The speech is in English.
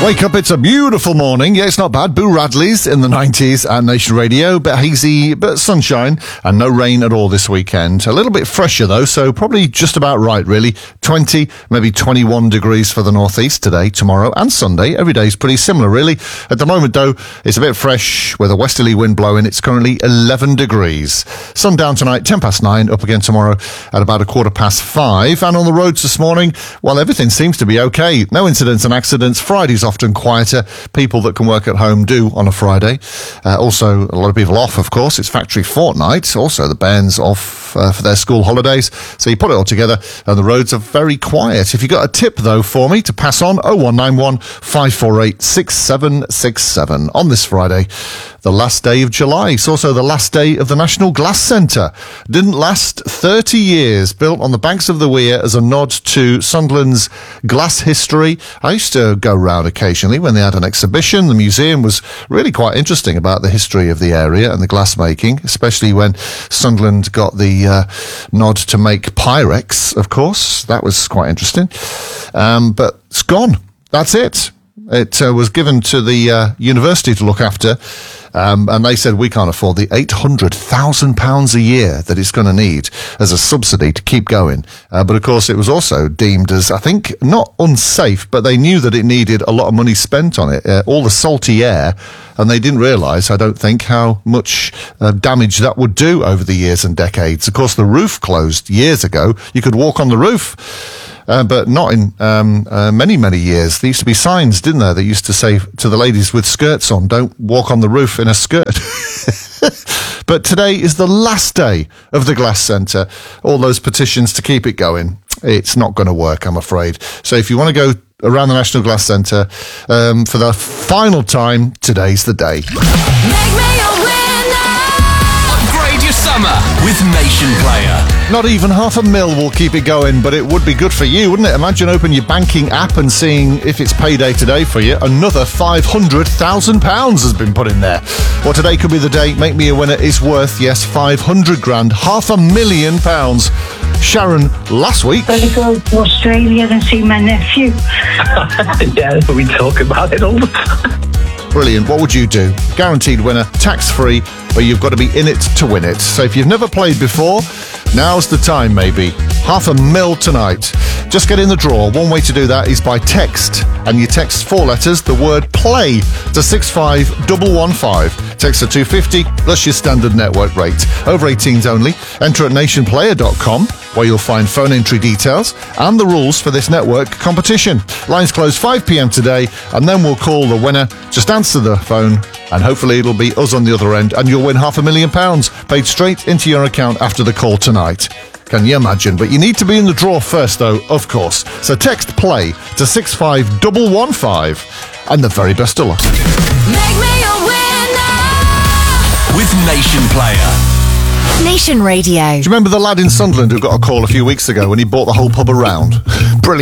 Wake up, it's a beautiful morning. Yeah, it's not bad. Boo Radley's in the 90s at Nation Radio. Bit hazy, but sunshine and no rain at all this weekend. A little bit fresher though, so probably just about right really. 20, maybe 21 degrees for the northeast today, tomorrow and Sunday. Every day's pretty similar really. At the moment though, it's a bit fresh with a westerly wind blowing. It's currently 11 degrees. Sun down tonight, 9:10, up again tomorrow at about 5:15. And on the roads this morning, well, everything seems to be okay. No incidents and accidents. Friday's often quieter. People that can work at home do on a Friday. Also, a lot of people off, of course. It's factory fortnight. Also, the band's off for their school holidays. So you put it all together and the roads are very quiet. If you've got a tip, though, for me to pass on, 0191 548 6767 on this Friday, the last day of July. It's also the last day of the National Glass Centre. Didn't last 30 years, built on the banks of the Wear as a nod to Sunderland's glass history. I used to go round occasionally when they had an exhibition. The museum was really quite interesting about the history of the area and the glass making, especially when Sunderland got the nod to make Pyrex, of course. That was quite interesting. But it's gone. That's it. It was given to the university to look after, and they said we can't afford the £800,000 a year that it's going to need as a subsidy to keep going. But of course, it was also deemed as, I think, not unsafe, but they knew that it needed a lot of money spent on it, all the salty air, and they didn't realise, I don't think, how much damage that would do over the years and decades. Of course, the roof closed years ago. You could walk on the roof. But not in many, many years. There used to be signs, didn't there, that used to say to the ladies with skirts on, don't walk on the roof in a skirt. But today is the last day of the Glass Centre. All those petitions to keep it going. It's not going to work, I'm afraid. So if you want to go around the National Glass Centre for the final time, today's the day. Make me a winner! Upgrade your summer with Nation Player. Not even $500,000 will keep it going, but it would be good for you, wouldn't it? Imagine opening your banking app and seeing if it's payday today for you. Another £500,000 has been put in there. Well, today could be the day. Make Me a Winner is worth, yes, 500 grand, £500,000. Sharon, last week... Better go to Australia and see my nephew. Yeah, we talk about it all the time. Brilliant. What would you do? Guaranteed winner, tax-free, but you've got to be in it to win it. So if you've never played before, now's the time, maybe. £500,000 tonight. Just get in the draw. One way to do that is by text. And you text 4 letters, the word play, to 65115. Text to 250, plus your standard network rate. Over 18s only. Enter at nationplayer.com, where you'll find phone entry details and the rules for this network competition. Lines close 5 p.m. today, and then we'll call the winner. Just answer the phone, and hopefully it'll be us on the other end, and you'll win £500,000 paid straight into your account after the call tonight. Can you imagine? But you need to be in the draw first, though, of course. So text play to 65115, and the very best of luck. Make me a winner with Nation Player. Nation Radio. Do you remember the lad in Sunderland who got a call a few weeks ago when he bought the whole pub around? Brilliant.